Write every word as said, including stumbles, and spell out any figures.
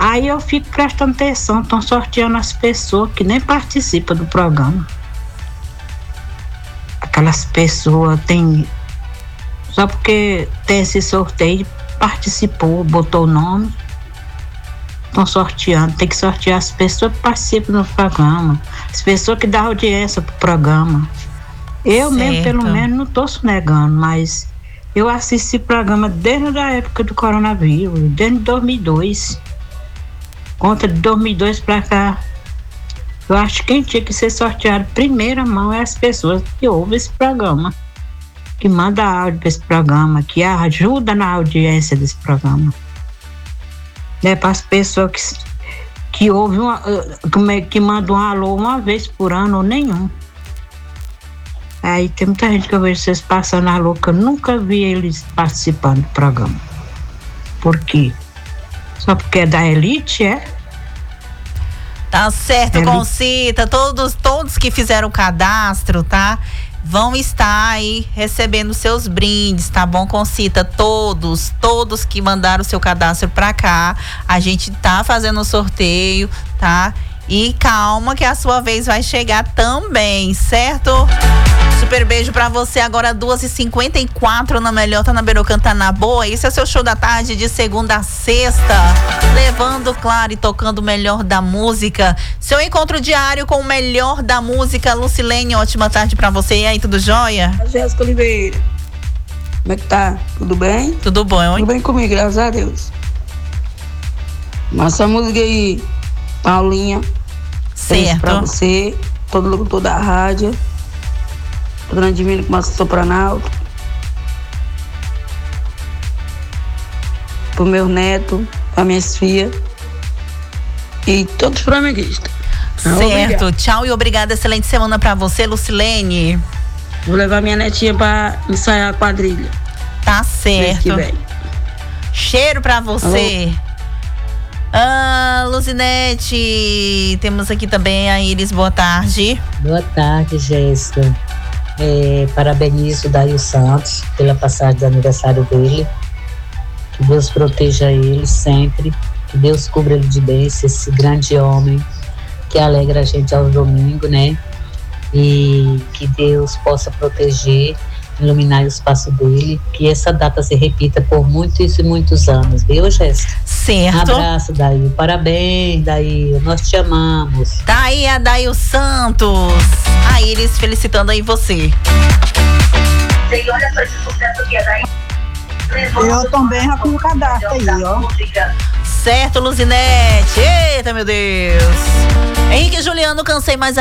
Aí eu fico prestando atenção, estão sorteando as pessoas que nem participam do programa. Aquelas pessoas tem... Só porque tem esse sorteio, participou, botou o nome. Estão sorteando, tem que sortear as pessoas que participam do programa. As pessoas que dão audiência pro programa. Eu Certo. mesmo, pelo menos, não estou sonegando, mas eu assisti programa desde a época do coronavírus, desde dois mil e dois. Conta de dois mil e dois para cá. Eu acho que quem tinha que ser sorteado primeira mão é as pessoas que ouvem esse programa, que mandam áudio para esse programa, que ajuda na audiência desse programa. Né, para as pessoas que, que ouvem, uma, que mandam um alô uma vez por ano ou nenhum. Aí tem muita gente que eu vejo vocês passando alô, que eu nunca vi eles participando do programa. Por quê? Só porque é da elite, é? Tá certo, Elite. Concita. Todos, todos que fizeram o cadastro, tá? Vão estar aí recebendo seus brindes, tá bom, Concita? Todos, todos que mandaram o seu cadastro pra cá, a gente tá fazendo o sorteio, tá? E calma que a sua vez vai chegar também, certo? Super beijo pra você. Agora duas e cinquenta e quatro na Melhor, tá na Beirocã, tá na boa. Esse é o seu show da tarde de segunda a sexta, levando, claro, e tocando o melhor da música. Seu encontro diário com o melhor da música. Lucilene, ótima tarde pra você. E aí, tudo jóia? Jéssica Oliveira, como é que tá? Tudo bem? Tudo bom, hein? Tudo bem comigo, graças a Deus. Mas essa música aí, Paulinha, certo, pra você, todo locutor da rádio, o grande menino que massa Sopranalto, pro meu neto, pra minhas filhas e todos os flamenguistas. certo. Obrigado. Tchau e obrigada. Excelente semana pra você, Lucilene. Vou levar minha netinha pra ensaiar a quadrilha. Tá mês que certo. vem. Cheiro pra você. Ah, Luzinete, temos aqui também a Iris, boa tarde. Boa tarde, Jéssica. É, parabenizo o Dario Santos pela passagem do aniversário dele. Que Deus proteja ele sempre. Que Deus cubra ele de bênçãos, esse grande homem que alegra a gente aos domingos, né? E que Deus possa proteger, iluminar o espaço dele, que essa data se repita por muitos e muitos anos, viu, Jéssica? Certo. Um abraço, Daí. Parabéns, Daí. Nós te amamos. Tá aí a Daio Santos. A Iris felicitando aí você. Eu também já fiz o cadastro aí, ó. Certo, Luzinete. Eita, meu Deus. Henrique e Juliano, cansei mais